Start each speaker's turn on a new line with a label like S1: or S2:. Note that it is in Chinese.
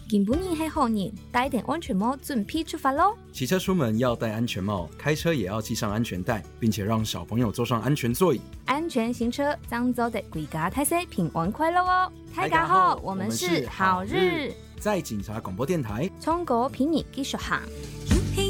S1: 今晡日係好日，戴定安全帽，準備出發咯！
S2: 骑车出門要戴安全帽，開車也要繫上安全帶，並且讓小朋友坐上安全座椅。
S1: 安全行車，將走的歸家大細平安快樂哦！大家好，我們是好日，
S2: 在警察廣播電台，
S1: 從國平日繼續行。